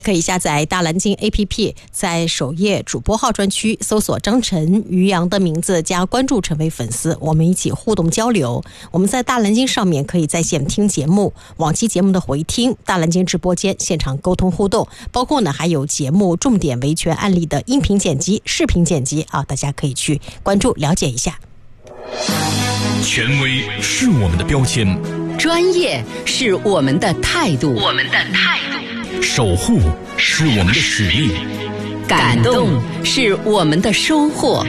可以下载大蓝鲸 APP， 在首页主播号专区搜索张晨、于洋的名字加关注，成为粉丝，我们一起互动交流。我们在大蓝鲸上面可以在线听节目，往期节目的回听，大蓝鲸直播间现场沟通互动，包括呢还有节目重点维权案例的音频剪辑、视频剪辑啊，大家可以去关注了解一下。 权威是我们的标签， 专业是我们的态度， 守护是我们的使命， 感动是我们的收获，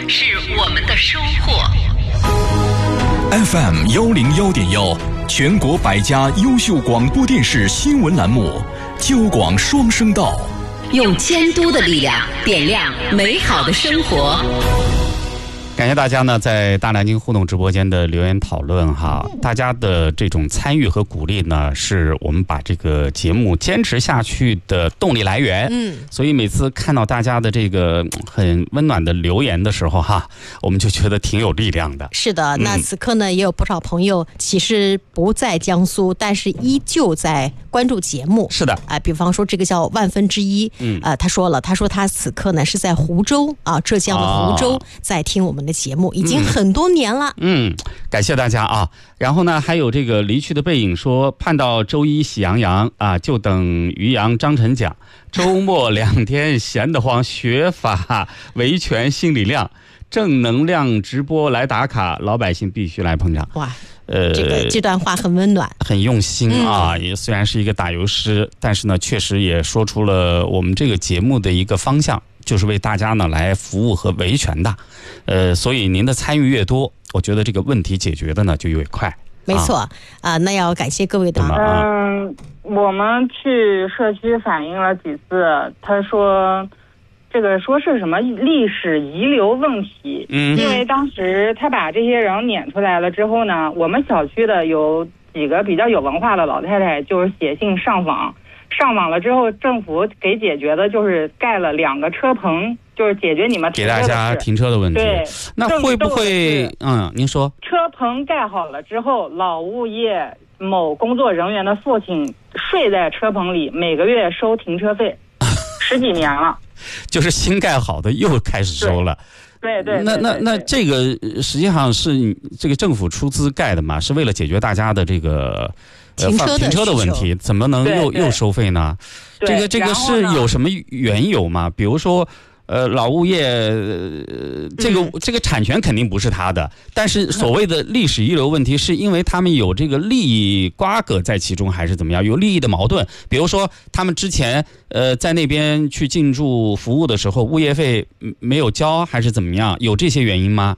FM 101.1，全国100家优秀广播电视新闻栏目，交广双声道， 用监督的力量点亮美好的生活。 感谢大家呢在大蓝鲸互动直播间的留言讨论哈，大家的这种参与和鼓励呢，是我们把这个节目坚持下去的动力来源。所以每次看到大家的这个很温暖的留言的时候哈，我们就觉得挺有力量的。 是的，那此刻呢也有不少朋友其实不在江苏，但是依旧在关注节目。 是的， 比方说这个叫万分之一，他说他此刻呢是在湖州啊，浙江的湖州，在听我们的节目，已经很多年了。 感谢大家啊。然后呢，还有这个离去的背影说，盼到周一喜洋洋啊，就等于洋张晨讲。周末2天闲得慌，学法维权新力量，正能量直播来打卡，老百姓必须来捧场。 哇，这段话很温暖， 很用心啊。也虽然是一个打油诗，但是呢，确实也说出了我们这个节目的一个方向，就是为大家呢来服务和维权的。所以您的参与越多，我觉得这个问题解决的呢就越快。 没错那要感谢各位的。 我们去社区反映了几次，他说这个说是什么历史遗留问题，因为当时他把这些人撵出来了之后呢，我们小区的有几个比较有文化的老太太就是写信上访了之后，政府给解决的就是盖了2个车棚，就是解决你们给大家停车的问题。 对， 那会不会您说车棚盖好了之后，老物业某工作人员的父亲睡在车棚里，每个月收停车费10几年了。 就是新盖好的又开始收了。 对。 那这个实际上是这个政府出资盖的嘛，是为了解决大家的这个停车的问题，怎么能又收费呢？这个是有什么缘由吗？比如说老物业这个产权肯定不是他的，但是所谓的历史遗留问题，是因为他们有这个利益瓜葛在其中，还是怎么样？有利益的矛盾？比如说他们之前在那边去进驻服务的时候，物业费没有交，还是怎么样？有这些原因吗？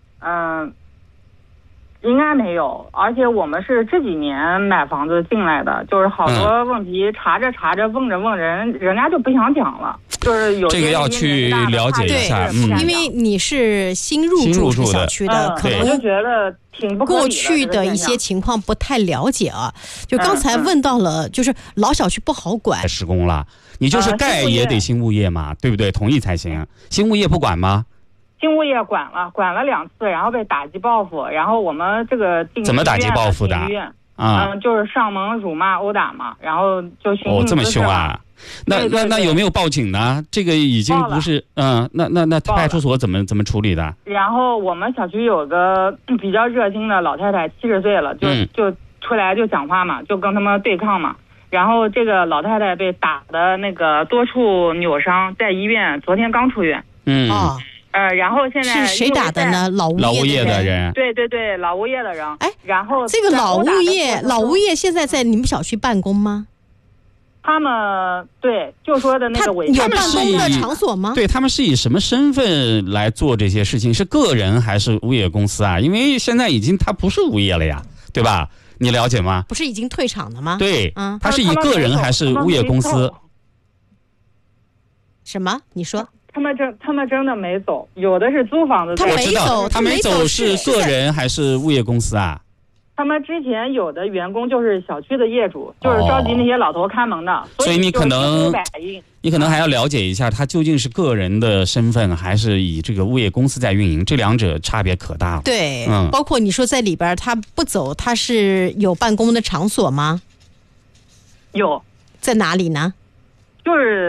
应该没有，而且我们是这几年买房子进来的，就是好多问题查着问着人家就不想讲了，就是有这个要去了解一下。 因为你是新入住小区的，可能我就觉得挺不合理的， 过去的一些情况不太了解啊。就刚才问到了，就是老小区不好管， 施工了，你就是盖也得新物业嘛，对不对？同意才行。新物业不管吗？ 新物业管了2次，然后被打击报复，然后我们这个怎么打击报复的？ 就是上门辱骂殴打嘛，然后就寻衅滋事。 这么凶啊？那有没有报警呢？这个已经不是那派出所怎么处理的？ 然后我们小区有个比较热心的老太太，70岁了，就出来就讲话嘛，就跟他们对抗嘛。然后这个老太太被打的那个多处扭伤，在医院，昨天刚出院。然后现在是谁打的呢？老物业的人。 对，老物业的人。然后这个老物业现在在你们小区办公吗？ 他们就说的那个违有办公的场所吗？ 对，他们是以什么身份来做这些事情？是个人还是物业公司啊？因为现在他不是物业了呀，对吧？你了解吗？ 不是已经退场了吗？ 对，他是以个人还是物业公司？ 什么？你说？ 他们真的没走，有的是租房子。 他没走， 他没走是个人还是物业公司啊？ 他们之前有的员工就是小区的业主，就是召集那些老头看门的。 所以你可能还要了解一下，他究竟是个人的身份，还是以这个物业公司在运营，这两者差别可大了。 对，包括你说在里边他不走，他是有办公的场所吗？ 有， 在哪里呢？ 就是